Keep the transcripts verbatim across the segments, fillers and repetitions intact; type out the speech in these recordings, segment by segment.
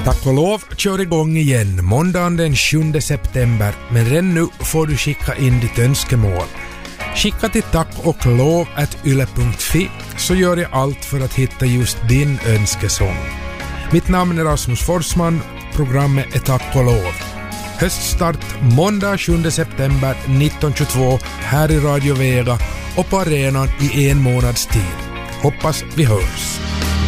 Tack och lov kör igång igen måndagen den sjunde september, men redan nu får du skicka in ditt önskemål. Skicka till tack och lov at yle punkt fi så gör jag allt för att hitta just din önskesång. Mitt namn är Rasmus Forsman, programmet är Tack och lov. Höststart måndag sjunde september nitton tjugotvå här i Radio Vega och på arenan i en månads tid. Hoppas vi hörs.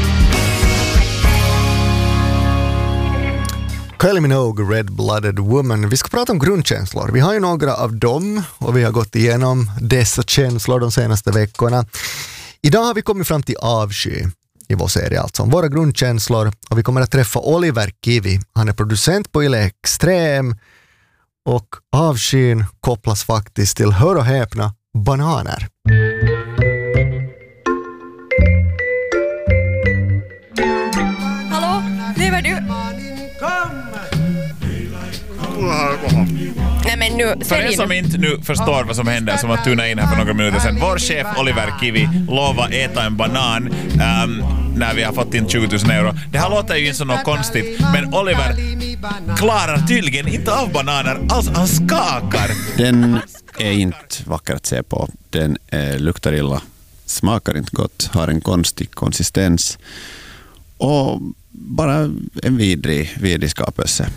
Kylie Minogue, Red-Blooded Woman. Vi ska prata om grundkänslor. Vi har ju några av dem och vi har gått igenom dessa känslor de senaste veckorna. Idag har vi kommit fram till avsky i vår serie, alltså om våra grundkänslor, och vi kommer att träffa Oliver Kivi. Han är producent på Yle Extrem och avskyn kopplas faktiskt till, hör och häpna, bananer. Hallå, lever du? Nej, men nu, för er som inte nu förstår vad som händer, som att tuna in här för några minuter sedan, vår chef Oliver Kivi lovar äta en banan um, när vi har fått in tjugo tusen euro. Det här låter ju inte så något konstigt, men Oliver klarar tydligen inte av bananer, alltså han skakar. Den är inte vacker att se på. Den eh, luktar illa, smakar inte gott, har en konstig konsistens och bara en vidrig, vidrig skapelse.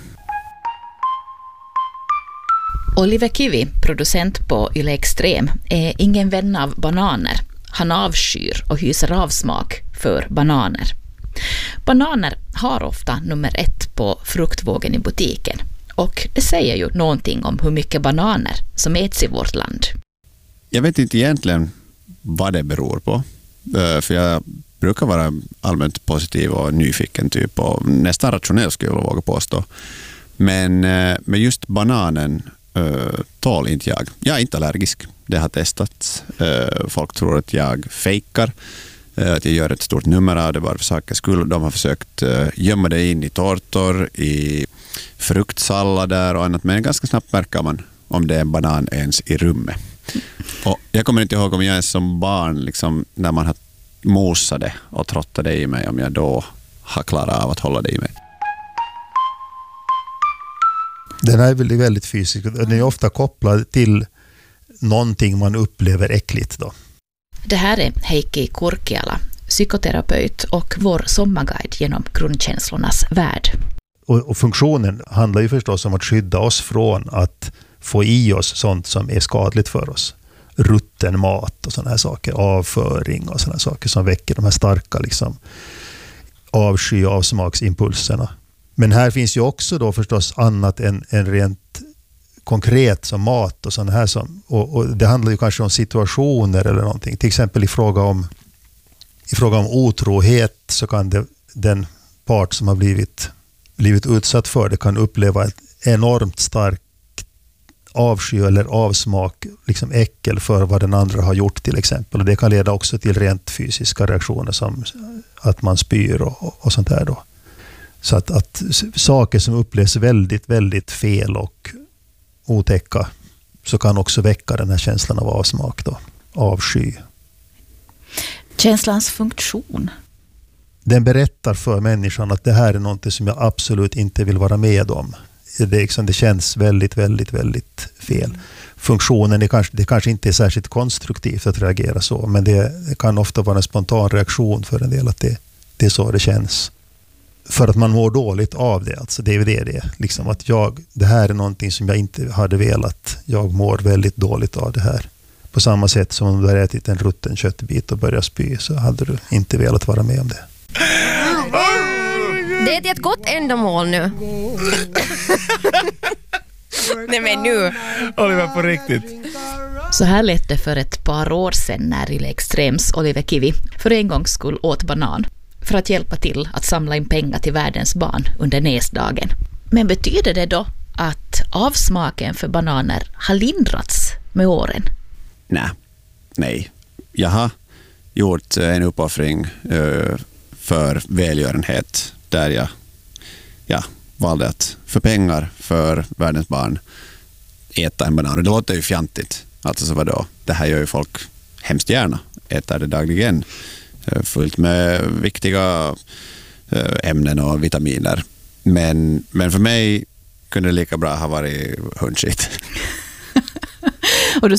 Oliver Kivi, producent på Yle Extrem, är ingen vän av bananer. Han avskyr och hyser avsmak för bananer. Bananer har ofta nummer ett på fruktvågen i butiken. Och det säger ju någonting om hur mycket bananer som äts i vårt land. Jag vet inte egentligen vad det beror på. För jag brukar vara allmänt positiv och nyfiken typ och nästan rationell skulle jag våga påstå. Men med just bananen Uh, tål inte jag. Jag är inte allergisk. Det har testats. Uh, folk tror att jag fejkar. Uh, att jag gör ett stort nummer av det bara för sakens skull. De har försökt uh, gömma det in i tårtor, i fruktsallader och annat. Men ganska snabbt märker man om det är en banan ens i rummet. Och jag kommer inte ihåg om jag är som barn, liksom, när man har mosat det och trottat det i mig, om jag då har klarat av att hålla det i mig. Den är väldigt, väldigt fysisk. Den är ofta kopplad till någonting man upplever äckligt då. Det här är Heikki Kurkiala, psykoterapeut och vår sommarguide genom grundkänslornas värld. Och, och funktionen handlar ju förstås om att skydda oss från att få i oss sånt som är skadligt för oss. Rutten mat och sådana här saker, avföring och sådana saker som väcker de här starka liksom, avsky- och avsmaksimpulserna. Men här finns ju också då förstås annat än, än rent konkret som mat och sådana här som, och, och det handlar ju kanske om situationer eller någonting. Till exempel i fråga om i fråga om otrohet så kan det, den part som har blivit, blivit utsatt för det kan uppleva ett enormt starkt avsky eller avsmak, liksom äckel för vad den andra har gjort till exempel. Och det kan leda också till rent fysiska reaktioner som att man spyr och, och sånt där då. Så att, att saker som upplevs väldigt, väldigt fel och otäcka så kan också väcka den här känslan av avsmak då, avsky. Känslans funktion? Den berättar för människan att det här är något som jag absolut inte vill vara med om. Det, liksom, det känns väldigt, väldigt, väldigt fel. Funktionen är kanske, det kanske inte är särskilt konstruktivt att reagera så, men det, det kan ofta vara en spontan reaktion för en del att det, det är så det känns. För att man mår dåligt av det. Alltså det är det det är. Liksom att jag, det här är någonting som jag inte hade velat. Jag mår väldigt dåligt av det här. På samma sätt som om du har ätit en rutten köttbit och börjar spy så hade du inte velat vara med om det. Det är ett gott ändamål nu. Nej men nu. Oliver på riktigt. Så här lät det för ett par år sedan när Yle Extrems Oliver Kivi för en gångs skull åt banan. För att hjälpa till att samla in pengar till världens barn under näsdagen. Men betyder det då att avsmaken för bananer har lindrats med åren? Nej, nej. Jag har gjort en uppoffring uh, för välgörenhet där jag ja, valde att för pengar för världens barn äta en banan. Det låter ju fjantigt. Alltså så vadå? Det här gör ju folk hemskt gärna. Äter det dagligen. Fullt med viktiga ämnen och vitaminer. Men, men för mig kunde det lika bra ha varit hundskit.